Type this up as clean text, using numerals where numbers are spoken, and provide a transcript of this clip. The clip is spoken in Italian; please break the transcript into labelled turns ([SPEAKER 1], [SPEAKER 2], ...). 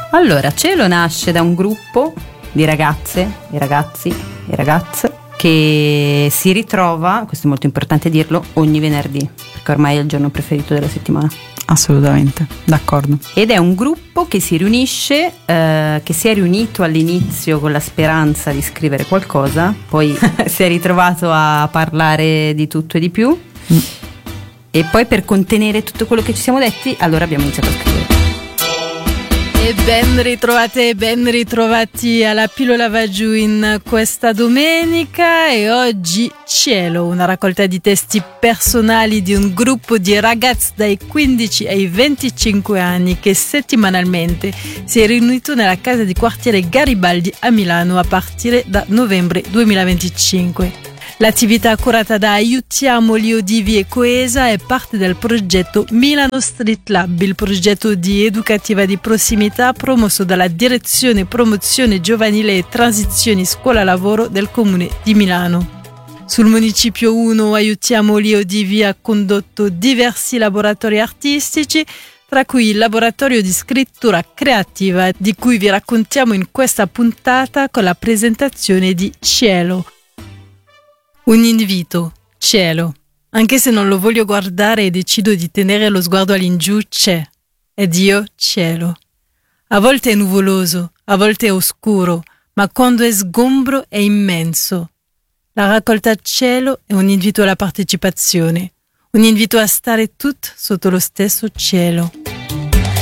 [SPEAKER 1] Allora, Cielo nasce da un gruppo di ragazze e ragazzi e ragazze che si ritrova, questo è molto importante dirlo, ogni venerdì, perché ormai è il giorno preferito della settimana.
[SPEAKER 2] Assolutamente, d'accordo.
[SPEAKER 1] Ed è un gruppo che si riunisce, che si è riunito all'inizio con la speranza di scrivere qualcosa, poi si è ritrovato a parlare di tutto e di più, e poi per contenere tutto quello che ci siamo detti, allora abbiamo iniziato a scrivere.
[SPEAKER 3] E ben ritrovate e ben ritrovati alla Pillola va giù in questa domenica, e oggi Cielo, una raccolta di testi personali di un gruppo di ragazzi dai 15 ai 25 anni che settimanalmente si è riunito nella casa di quartiere Garibaldi a Milano a partire da novembre 2025. L'attività curata da Aiutiamoli Odivi e Coesa è parte del progetto Milano Street Lab, il progetto di educativa di prossimità promosso dalla Direzione Promozione Giovanile e Transizioni Scuola Lavoro del Comune di Milano. Sul Municipio 1 Aiutiamoli Odivi ha condotto diversi laboratori artistici, tra cui il laboratorio di scrittura creativa di cui vi raccontiamo in questa puntata con la presentazione di Cielo. Un invito, cielo. Anche se non lo voglio guardare e decido di tenere lo sguardo all'ingiù, c'è. Ed io, cielo. A volte è nuvoloso, a volte è oscuro, ma quando è sgombro è immenso. La raccolta Cielo è un invito alla partecipazione, un invito a stare tutti sotto lo stesso cielo.